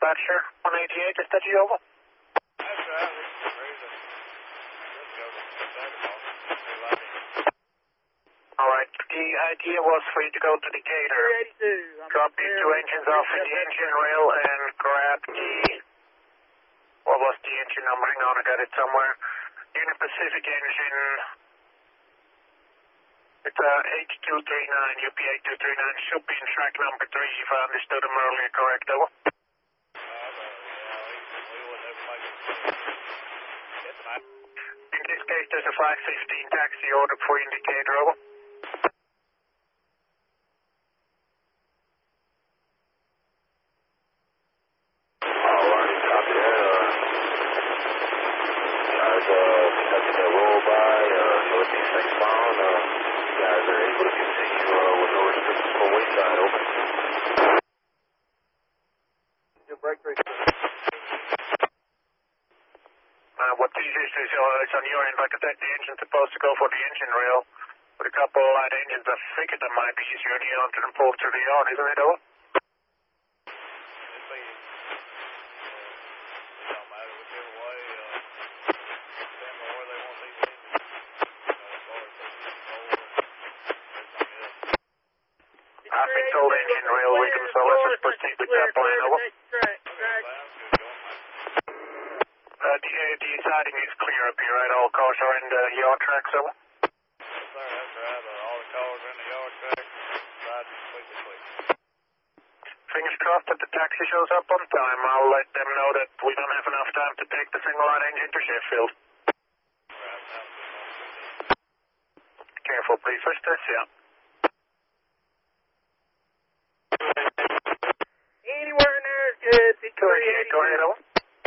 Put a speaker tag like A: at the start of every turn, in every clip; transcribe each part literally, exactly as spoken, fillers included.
A: Dispatcher, one eighty-eight, is that you over?
B: That's right.
A: Alright, the idea was for you to go to Decatur, drop the two engines off in the engine rail and grab the, what was the engine number? Hang on, I got it somewhere. Union Pacific engine, it's uh, H two thirty-nine, U P eight two thirty-nine, should be in track number three if I understood him earlier correct, over. In this case, there's a five fifteen taxi order for indicator, over.
C: Alright, copy that. Uh, guys, uh, touching that roll by, uh, northeast eastbound, uh, you guys are able to continue, uh, with no restrictions for wayside, over.
B: Your brake rate.
A: Uh, what these is, is uh, it's on your end, like I said, the engine's supposed to go for the engine rail. With a couple of light engines, I figured that might be easier to get onto and pull through the yard, isn't it, over? I've been told engine rail with them, so let's just proceed with that plan, over. Uh, the, uh, the siding is clear up here, right? All cars are in the yard tracks, over?
B: Yes, sir, that's right. Uh, all the cars are in the yard track. Side completely clear.
A: Fingers crossed that the taxi shows up on time. I'll let them know that we don't have enough time to take the single light engine to Sheffield. Careful, please. First test, yeah.
B: Anywhere in there is good.
A: Go ahead, go ahead, over.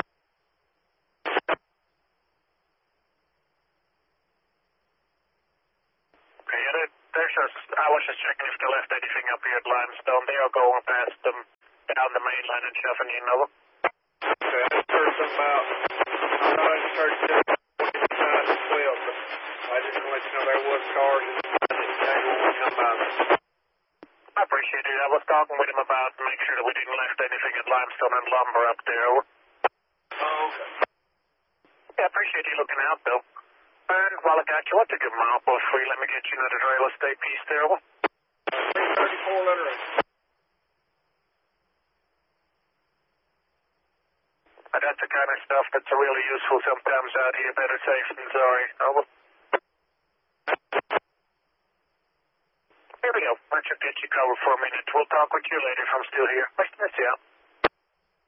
A: Okay, yeah, that, there's just, I was just checking if they left anything up here at Limestone. They are going past them down the main line and shoving in, over.
B: Okay, I just heard something about, I know I just heard twenty-nine to twelve, but I just want to let you know there was cars and I didn't tag when we come by.
A: I appreciate it. I was talking with him about make sure that we didn't left anything at Limestone and Lumber up there, over.
B: Oh, okay.
A: Yeah, I appreciate you looking out, Bill. And while I got you, what's a good mile post for you? Let me get you another real estate piece there, over.
B: three thirty-four letter A.
A: And that's the kind of stuff that's really useful sometimes out here. Better safe than sorry. Over. There we go. That should get you covered for a minute. We'll talk with you later if I'm still here. Nice to meet you.